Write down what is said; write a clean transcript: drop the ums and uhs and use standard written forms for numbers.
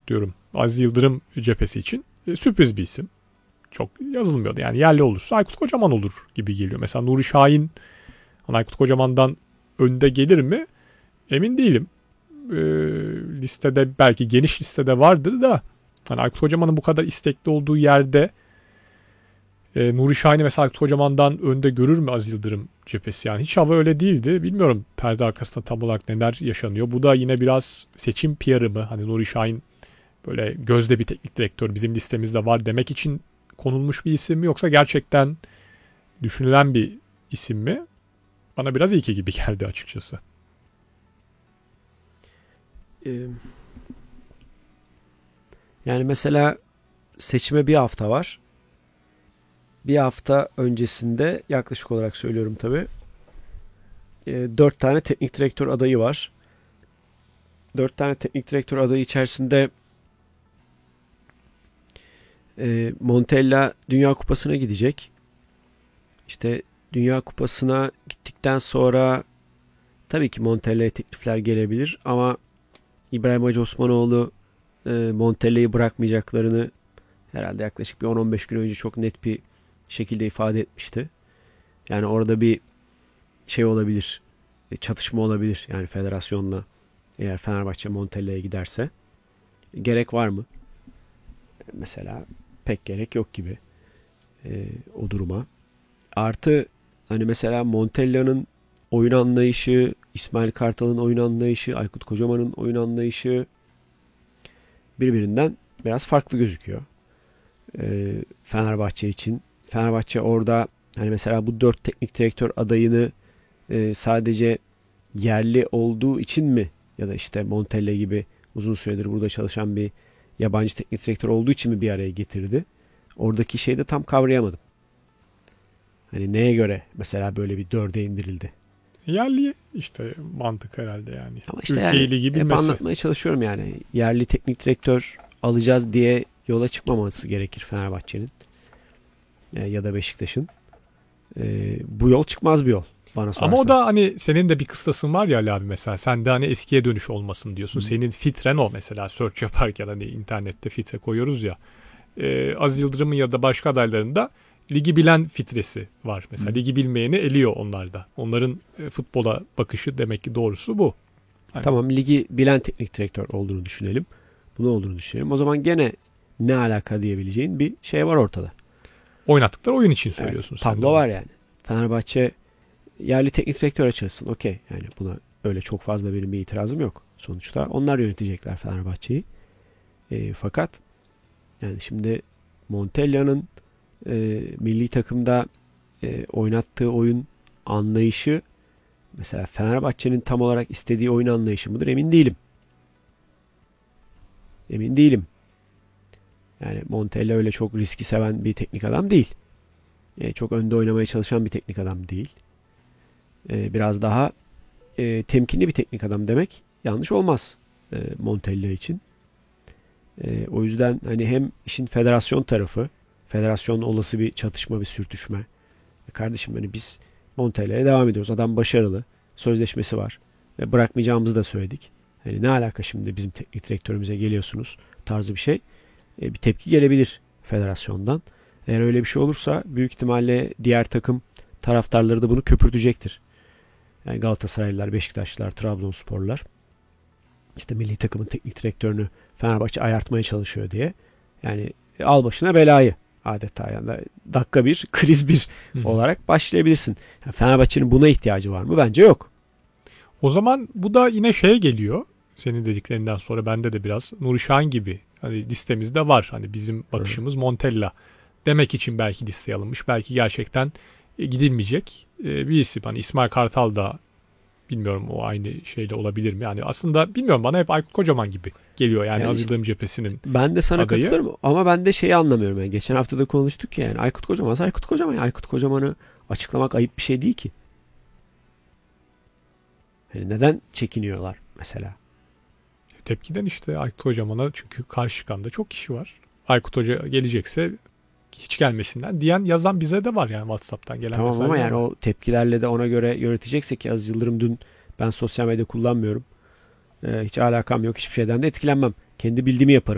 diyorum Aziz Yıldırım cephesi için sürpriz bir isim. Çok yazılmıyordu. Yani yerli olursa Aykut Kocaman olur gibi geliyor. Mesela Nuri Şahin Aykut Kocaman'dan önde gelir mi? Emin değilim. Listede belki geniş listede vardır da hani Aykut Kocaman'ın bu kadar istekli olduğu yerde Nuri Şahin'i mesela Aykut Kocaman'dan önde görür mü Aziz Yıldırım cephesi? Yani hiç hava öyle değildi. Bilmiyorum perde arkasında tam olarak neler yaşanıyor. Bu da yine biraz seçim PR'ı mı? Hani Nuri Şahin böyle gözde bir teknik direktör bizim listemizde var demek için konulmuş bir isim mi? Yoksa gerçekten düşünülen bir isim mi? Bana biraz iyi gibi geldi açıkçası. Yani mesela seçime bir hafta var. Bir hafta öncesinde yaklaşık olarak söylüyorum tabii. 4 tane teknik direktör adayı var. 4 tane teknik direktör adayı içerisinde Montella Dünya Kupası'na gidecek. İşte Dünya Kupası'na gittikten sonra tabii ki Montella'ya teklifler gelebilir ama İbrahim Hacı Osmanoğlu Montella'yı bırakmayacaklarını herhalde yaklaşık bir 10-15 gün önce çok net bir şekilde ifade etmişti. Yani orada bir şey olabilir, çatışma olabilir yani federasyonla eğer Fenerbahçe Montella'ya giderse. Gerek var mı? Mesela pek gerek yok gibi o duruma. Artı hani mesela Montella'nın oyun anlayışı, İsmail Kartal'ın oyun anlayışı, Aykut Kocaman'ın oyun anlayışı birbirinden biraz farklı gözüküyor. Fenerbahçe için. Fenerbahçe orada hani mesela bu 4 teknik direktör adayını sadece yerli olduğu için mi ya da işte Montella gibi uzun süredir burada çalışan bir yabancı teknik direktör olduğu için mi bir araya getirdi? Oradaki şeyi de tam kavrayamadım. Hani neye göre mesela böyle bir 4'e indirildi? Yerli işte mantık herhalde yani. Ama işte Türkiye yani Ligi hep bilmesi. anlatmaya çalışıyorum yani. Yerli teknik direktör alacağız diye yola çıkmaması gerekir Fenerbahçe'nin ya da Beşiktaş'ın. Bu yol çıkmaz bir yol bana sorarsan. Ama o da hani senin de bir kıstasın var ya Ali abi mesela. Sen de hani eskiye dönüş olmasın diyorsun. Senin filtren o mesela search yaparken hani internette filtre koyuyoruz ya. Aziz Yıldırım'ın ya da başka adayların da ligi bilen filtresi var. Mesela ligi bilmeyeni eliyor onlarda. Onların futbola bakışı demek ki doğrusu bu. Yani. Tamam ligi bilen teknik direktör olduğunu düşünelim. Bunu olduğunu düşünelim. O zaman gene ne alaka diyebileceğin bir şey var ortada. Oynattıkları oyun için söylüyorsun. Evet, tablo var yani. Fenerbahçe yerli teknik direktör açılsın. Okey. Yani buna öyle çok fazla benim bir itirazım yok. Sonuçta onlar yönetecekler Fenerbahçe'yi. Fakat yani şimdi Montella'nın milli takımda oynattığı oyun anlayışı mesela Fenerbahçe'nin tam olarak istediği oyun anlayışı mıdır? Emin değilim. Emin değilim. Yani Montella öyle çok riski seven bir teknik adam değil. Çok önde oynamaya çalışan bir teknik adam değil. Biraz daha temkinli bir teknik adam demek yanlış olmaz Montella için. O yüzden hani hem işin federasyon tarafı, federasyon olası bir çatışma, bir sürtüşme. Kardeşim hani biz Montella'ya devam ediyoruz. Adam başarılı. Sözleşmesi var. Ve bırakmayacağımızı da söyledik. Hani ne alaka şimdi bizim teknik direktörümüze geliyorsunuz tarzı bir şey. Bir tepki gelebilir federasyondan. Eğer öyle bir şey olursa büyük ihtimalle diğer takım taraftarları da bunu köpürtecektir. Yani Galatasaraylılar, Beşiktaşlılar, Trabzonsporlar işte milli takımın teknik direktörünü Fenerbahçe ayartmaya çalışıyor diye. Yani al başına belayı adeta yani dakika bir kriz bir olarak başlayabilirsin. Yani Fenerbahçe'nin buna ihtiyacı var mı? Bence yok. O zaman bu da yine şeye geliyor. Senin dediklerinden sonra bende de biraz Nuri Şahin gibi hani listemizde var. Hani bizim bakışımız Montella demek için belki listeye alınmış. Belki gerçekten gidilmeyecek bir isim. Hani İsmail Kartal da bilmiyorum o aynı şeyle olabilir mi? Yani aslında bilmiyorum bana hep Aykut Kocaman gibi geliyor yani Aziz Yıldırım cephesinin ben de sana adayı. Katılırım ama ben de şeyi anlamıyorum. Yani geçen hafta da konuştuk ya yani Aykut Kocaman. Yani Aykut Kocaman'ı açıklamak ayıp bir şey değil ki. Yani neden çekiniyorlar mesela? Tepkiden işte Aykut Kocaman'a çünkü karşı çıkan da çok kişi var. Aykut Hoca gelecekse hiç gelmesinler diyen yazan bize de var yani WhatsApp'tan gelen tamam ama yani var. o tepkilerle de ona göre yönetecekse ki Aziz Yıldırım dün ben sosyal medya kullanmıyorum. Hiç alakam yok hiçbir şeyden de etkilenmem. Kendi bildiğimi yaparım.